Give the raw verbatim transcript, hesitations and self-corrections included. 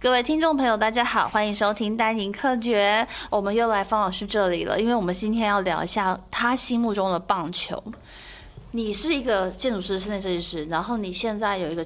各位听众朋友，大家好，欢迎收听丹宁客觉。我们又来方老师这里了，因为我们今天要聊一下他心目中的棒球。你是一个建筑师、室内设计师，然后你现在有一个